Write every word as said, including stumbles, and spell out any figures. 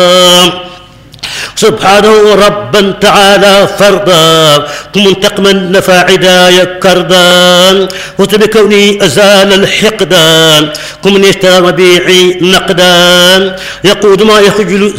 سبحانه ربا تعالى فردا منتقما نفى عدايا كردا وبكوني أزال الحقدان كمن يشترى مبيعي نقدا يقود ما يخجل